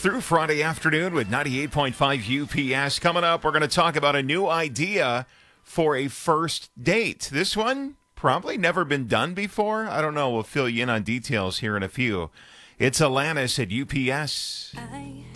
through Friday afternoon with 98.5 UPS. Coming up, we're going to talk about a new idea for a first date. This one probably never been done before. I don't know. We'll fill you in on details here in a few. It's Alanis at UPS. I